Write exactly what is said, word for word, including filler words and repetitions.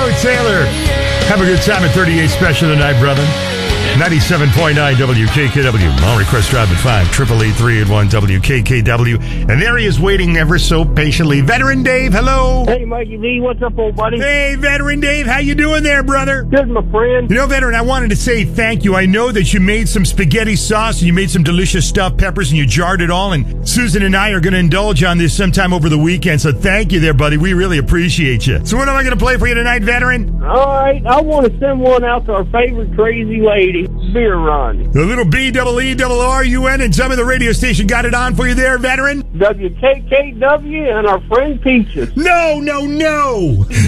Howard Taylor. Have a good time at thirty-eight Special tonight, brother. ninety-seven point nine W K K W. All request drive at five, eight eight eight, three eight one, W K K W. And there he is waiting ever so patiently. Veteran Dave, hello. Hey, Mikey V, what's up, old buddy? Hey, Veteran Dave, how you doing there, brother? Good, my friend. You know, Veteran, I wanted to say thank you. I know that you made some spaghetti sauce and you made some delicious stuffed peppers and you jarred it all. And Susan and I are going to indulge on this sometime over the weekend. So thank you there, buddy. We really appreciate you. So what am I going to play for you tonight, Veteran? All right, I want to send one out to our favorite crazy lady, Beer Run. The little B double E double R U N and some of the radio station got it on for you there, Veteran? W K K W and our friend Peaches. No, no, no.